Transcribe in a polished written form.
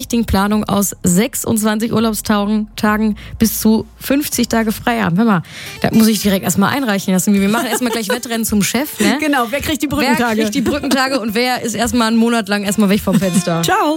richtigen Planung aus 26 Urlaubstagen bis zu 50 Tage frei haben. Hör mal, da muss ich direkt erstmal einreichen lassen. Wir machen erstmal gleich Wettrennen zum Chef. Ne? Genau, wer kriegt die Brückentage? Und wer ist erstmal einen Monat lang erstmal weg vom Fenster? Ciao.